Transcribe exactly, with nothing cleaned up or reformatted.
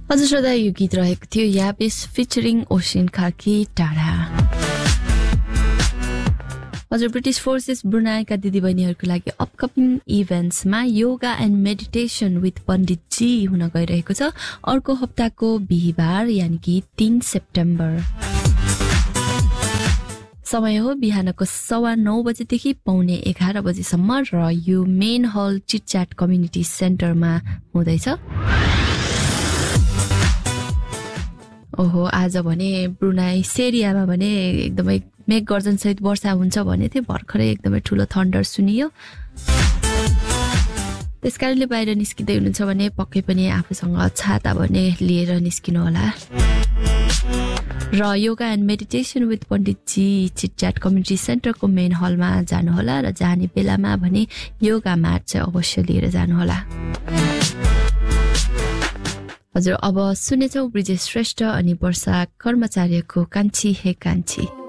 हजुर श्रोता यो गीत रहेको थियो याबिस फिचरिङ ओसिन कार्की टाढा। हजुर ब्रिटिश फोर्सेस ब्रुनाईका दिदीबहिनीहरूको लागि upcoming इभेन्ट्समा yoga and meditation with पण्डित जी हुन गइरहेको छ अर्को हप्ताको बिहिबार यानि कि तीन सेप्टेम्बर। समय हो बिहानको सवा नौ बजेदेखि पौने एघार बजेसम्म र यो मेन हल चिटच्याट कम्युनिटी सेन्टरमा हुँदैछ। ओहो आज भने ब्रुनाई सेरियामा भने एकदमै मेघ गर्जन सहित वर्षा हुन्छ भने थियो भर्खरै एकदमै ठुलो थन्डर सुनियो। त्यसकारणले बाहिर निस्किँदै हुनुहुन्छ भने पक्कै पनि आफूसँग छाता भने लिएर निस्किनु होला। र yoga and meditation with Pandit G चिटच्याट community सेन्टरको main हलमा जानुहोला र जाने बेलामा भने योगा म्याट चाहिँ अवश्य लिएर जानुहोला। हजुर अब सुनेछौँ ब्रिजेश श्रेष्ठ अनि वर्षा कर्मचार्यको कान्छी हे कान्छी।